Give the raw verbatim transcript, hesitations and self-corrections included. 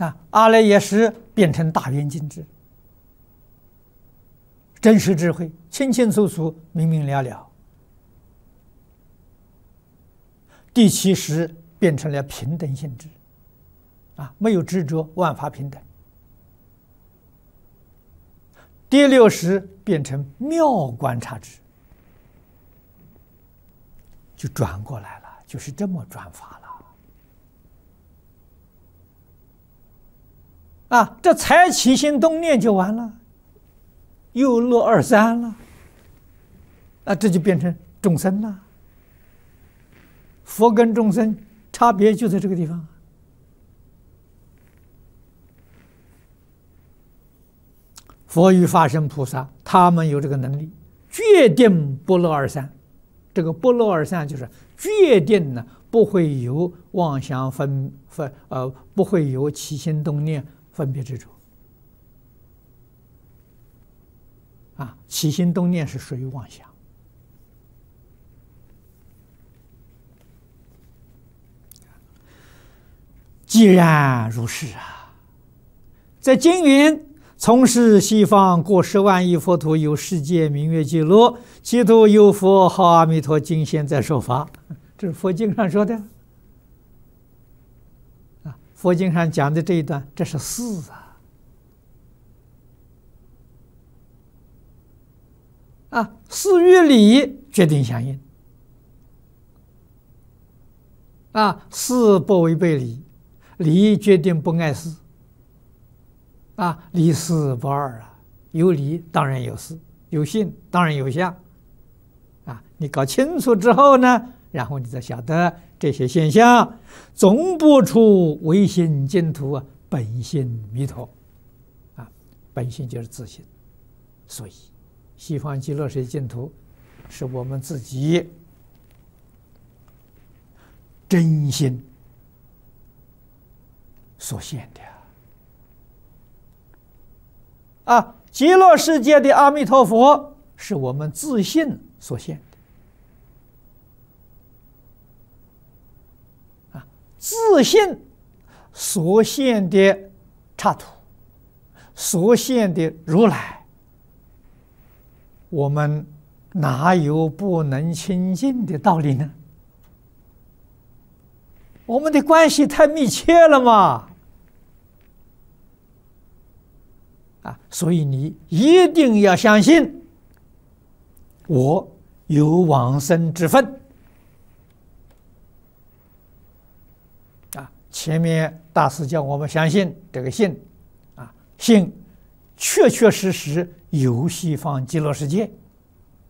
啊，阿赖耶识变成大圆镜智，真实智慧，清清楚楚，明明了了。第七识变成了平等性质，啊，没有执着，万法平等。第六识变成妙观察智，就转过来了，就是这么转法了。啊，这才起心动念就完了，又落二三了，啊，这就变成众生了。佛跟众生差别就在这个地方。佛与法身菩萨，他们有这个能力，决定不落二三。这个不落二三就是决定呢，不会有妄想分分呃，不会有起心动念分别执着。啊，起心动念是属于妄想。既然如是啊，在经云从事西方过十万亿佛土有世界明月记录，其土有佛号阿弥陀，今现在说法。这是佛经上说的啊，佛经上讲的这一段，这是事啊。啊，事与理决定相应。啊，事不违背理。理决定不碍事，啊，理事不二啊，有理当然有事，有性当然有相，啊，你搞清楚之后呢，然后你再晓得这些现象总不出唯心净土啊，本性弥陀，啊，本性就是自性，所以西方极乐世界净土是我们自己真心所现的啊，极乐世界的阿弥陀佛是我们自信所现的啊，自信所现的刹土，所现的如来，我们哪有不能亲近的道理呢？我们的关系太密切了嘛。啊，所以你一定要相信，我有往生之分。啊，前面大师叫我们相信这个信，啊，信确确实实有西方极乐世界。